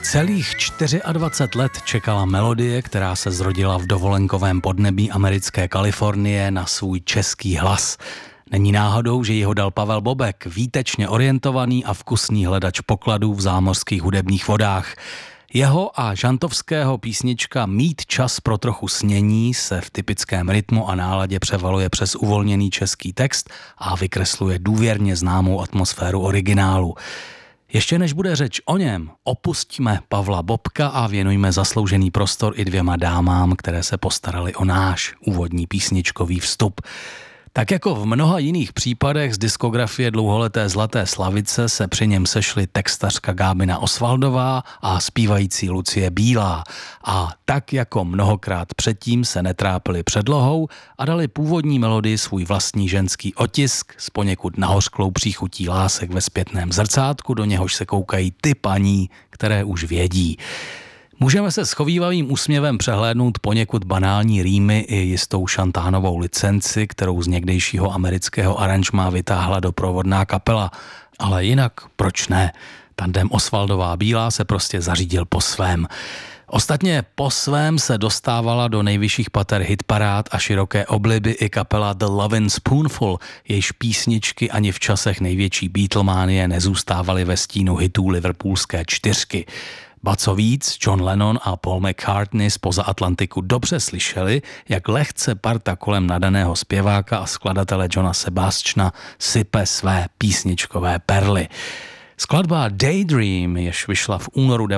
Celých 24 let čekala melodie, která se zrodila v dovolenkovém podnebí americké Kalifornie, na svůj český hlas. Není náhodou, že ji ho dal Pavel Bobek, výtečně orientovaný a vkusný hledač pokladů v zámořských hudebních vodách. Jeho a Žantovského písnička Mít čas pro trochu snění se v typickém rytmu a náladě převaluje přes uvolněný český text a vykresluje důvěrně známou atmosféru originálu. Ještě než bude řeč o něm, opustíme Pavla Bobka a věnujme zasloužený prostor i dvěma dámám, které se postarali o náš úvodní písničkový vstup. Tak jako v mnoha jiných případech z diskografie dlouholeté Zlaté slavice se při něm sešly textařka Gábina Osvaldová a zpívající Lucie Bílá. A tak jako mnohokrát předtím se netrápili předlohou a dali původní melodii svůj vlastní ženský otisk s poněkud nahořklou příchutí lásek ve zpětném zrcátku, do něhož se koukají ty paní, které už vědí. Můžeme se s chovívavým úsměvem přehlédnout poněkud banální rýmy i jistou šantánovou licenci, kterou z někdejšího amerického aranžmá vytáhla doprovodná kapela. Ale jinak, proč ne? Tandem Osvaldová Bílá se prostě zařídil po svém. Ostatně po svém se dostávala do nejvyšších pater hitparád a široké obliby i kapela The Lovin' Spoonful, jejíž písničky ani v časech největší Beatlemanie nezůstávaly ve stínu hitů liverpoolské čtyřky. Ba co víc, John Lennon a Paul McCartney zpoza Atlantiku dobře slyšeli, jak lehce parta kolem nadaného zpěváka a skladatele Johna Sebastiana sype své písničkové perly. Skladba Daydream, jež vyšla v únoru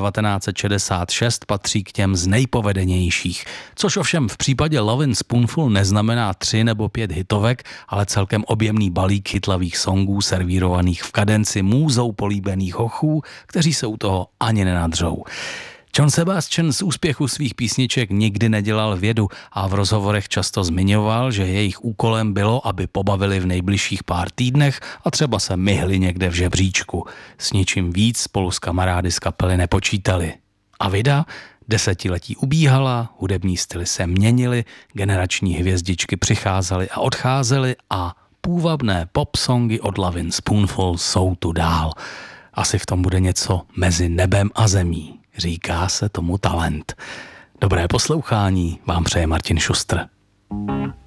1966, patří k těm z nejpovedenějších, což ovšem v případě Lovin' Spoonful neznamená 3 nebo 5 hitovek, ale celkem objemný balík chytlavých songů servírovaných v kadenci můzou políbených hochů, kteří se u toho ani nenadřou. John Sebastian z úspěchu svých písniček nikdy nedělal vědu a v rozhovorech často zmiňoval, že jejich úkolem bylo, aby pobavili v nejbližších pár týdnech a třeba se myhli někde v žebříčku. S ničím víc spolu s kamarády z kapely nepočítali. A vida? Desetiletí ubíhala, hudební styly se měnily, generační hvězdičky přicházely a odcházely a půvabné popsongy od Lovin' Spoonful jsou tu dál. Asi v tom bude něco mezi nebem a zemí. Říká se tomu talent. Dobré poslouchání vám přeje Martin Šustr.